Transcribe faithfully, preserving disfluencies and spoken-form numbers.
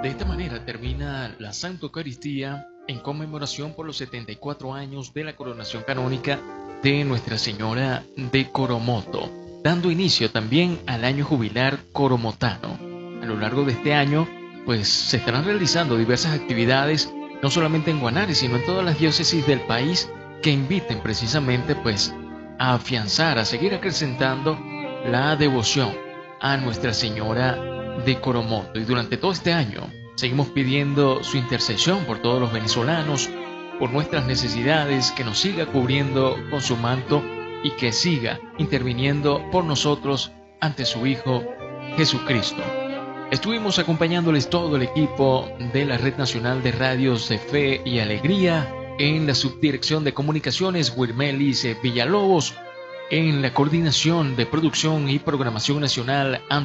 De esta manera termina la Santa Eucaristía en conmemoración por los setenta y cuatro años de la coronación canónica de Nuestra Señora de Coromoto, dando inicio también al año jubilar coromotano. A lo largo de este año, pues se estarán realizando diversas actividades, no solamente en Guanare, sino en todas las diócesis del país, que inviten precisamente pues a afianzar, a seguir acrecentando la devoción a Nuestra Señora de Coromoto. Y durante todo este año seguimos pidiendo su intercesión por todos los venezolanos, por nuestras necesidades, que nos siga cubriendo con su manto y que siga interviniendo por nosotros ante su Hijo Jesucristo. Estuvimos acompañándoles todo el equipo de la Red Nacional de Radios de Fe y Alegría, en la subdirección de comunicaciones Wilmelis Villalobos, en la coordinación de producción y programación nacional